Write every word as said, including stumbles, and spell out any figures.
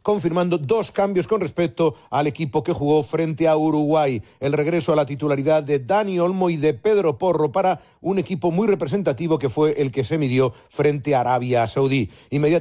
confirmando dos cambios con respecto al equipo que jugó frente a Uruguay. El regreso a la titularidad de Dani Olmo y de Pedro Porro para un equipo muy representativo que fue el que se midió frente a Arabia Saudí. Inmediatamente